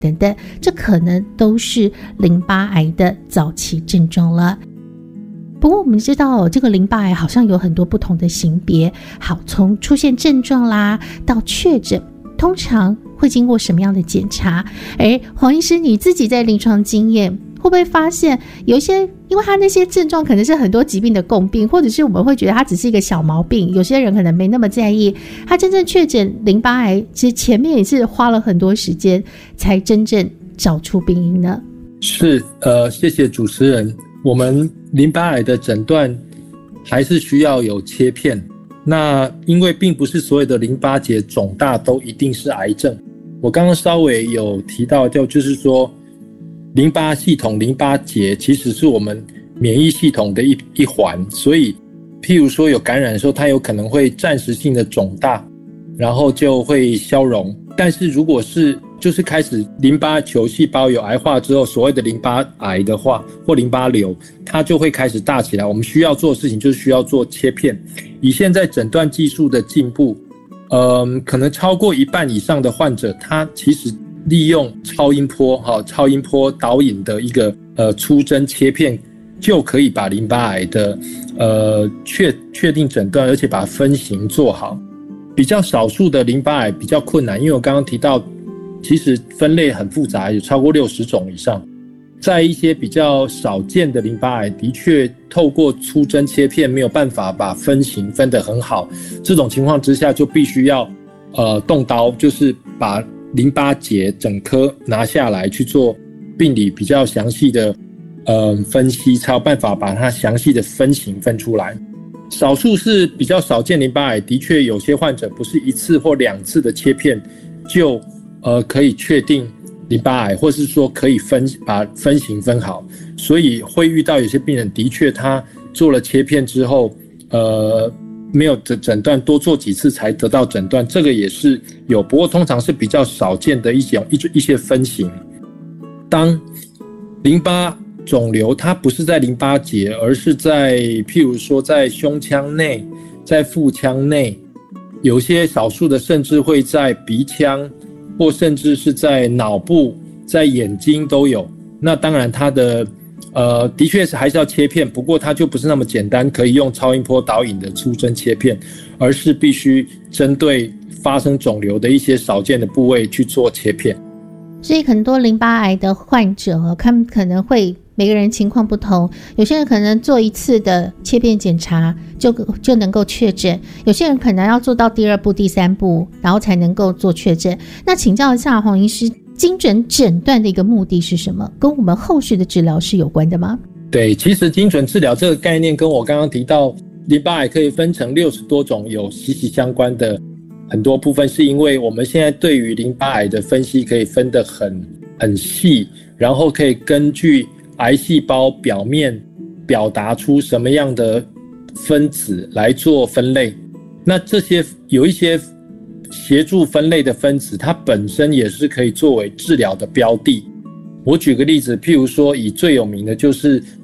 等等，这可能都是淋巴癌的早期症状了。不过我们知道这个淋巴癌好像有很多不同的型别，好，从出现症状啦到确诊，通常会经过什么样的检查？黄医师你自己在临床经验会不会发现有一些，因为他那些症状可能是很多疾病的共病，或者是我们会觉得他只是一个小毛病，有些人可能没那么在意，他真正确诊淋巴癌其实前面也是花了很多时间才真正找出病因呢？ 是，谢谢主持人。我们淋巴癌的诊断还是需要有切片，那因为并不是所有的淋巴结肿大都一定是癌症。我刚刚稍微有提到，就是说淋巴系统、淋巴结其实是我们免疫系统的一环，所以譬如说有感染的时候，它有可能会暂时性的肿大，然后就会消融。但是如果是就是开始淋巴球细胞有癌化之后，所谓的淋巴癌的话或淋巴瘤，它就会开始大起来。我们需要做的事情就是需要做切片。以现在诊断技术的进步，可能超过一半以上的患者，他其实利用超音波导引的一个粗针切片，就可以把淋巴癌的确定诊断，而且把分型做好。比较少数的淋巴癌比较困难，因为我刚刚提到其实分类很复杂，有超过60种以上。在一些比较少见的淋巴癌，的确透过粗针切片没有办法把分型分得很好，这种情况之下就必须要动刀，就是把淋巴结整颗拿下来去做病理比较详细的分析，才有办法把它详细的分型分出来。少数是比较少见淋巴癌，的确有些患者不是1次或2次的切片就可以确定淋巴癌，或是说可以把分型分好，所以会遇到有些病人的确他做了切片之后没有诊断，多做几次才得到诊断，这个也是有，不过通常是比较少见的一些分型。当淋巴肿瘤它不是在淋巴结，而是在譬如说在胸腔内、在腹腔内，有些少数的甚至会在鼻腔，或甚至是在脑部、在眼睛都有。那当然它的的确是还是要切片，不过它就不是那么简单可以用超音波导引的粗针切片，而是必须针对发生肿瘤的一些少见的部位去做切片。 所以很多淋巴癌的患者他们可能会每个人情况不同，有些人可能做1次的切片检查就能够确诊，有些人可能要做到第2步、第3步，然后才能够做确诊。那请教一下黄医师，精准诊断的一个目的是什么？跟我们后续的治疗是有关的吗？ 对，其实精准治疗这个概念跟我刚刚提到淋巴癌可以分成60多种有息息相关的很多部分，是因为我们现在对于淋巴癌的分析可以分得很细，然后可以根据癌细胞表面表达出什么样的分子来做分类。那这些有一些协助分类的分子，它本身也是可以作为治疗的标的。我举个例子，譬如说以最有名的就是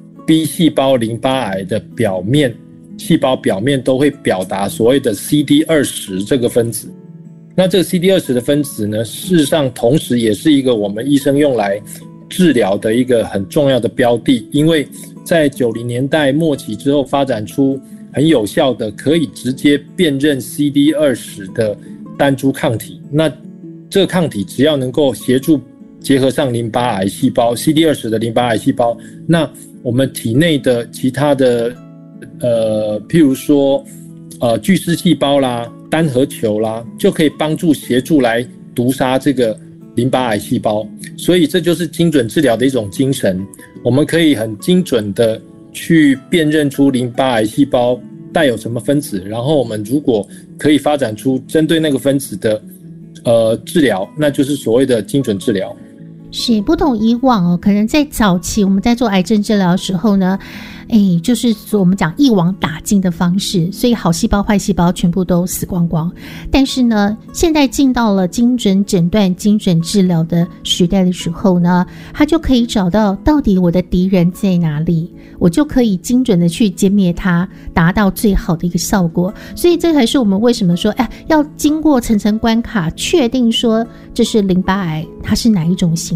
B 细胞淋巴癌的细胞表面都会表达所谓的 CD20 这个分子。那这个 CD20 的分子呢，事实上同时也是一个我们医生用来治疗的一个很重要的标的，因为在90年代末期之后发展出很有效的可以直接辨认 CD20 的单株抗体。那这个抗体只要能够协助结合上淋巴癌细胞 CD20 的淋巴癌细胞，那我们体内的其他的譬如说巨噬细胞啦、单核球啦，就可以帮助协助来毒杀这个淋巴癌细胞。所以这就是精准治疗的一种精神，我们可以很精准的去辨认出淋巴癌细胞带有什么分子，然后我们如果可以发展出针对那个分子的治疗，那就是所谓的精准治疗。 是不同以往可能在早期我们在做癌症治疗的时候呢，就是我们讲一网打尽的方式，所以好细胞坏细胞全部都死光光。但是呢，现在进到了精准诊断精准治疗的时代的时候呢，它就可以找到到底我的敌人在哪里，我就可以精准的去歼灭它，达到最好的一个效果。所以这才是我们为什么说要经过层层关卡，确定说这是淋巴癌它是哪一种型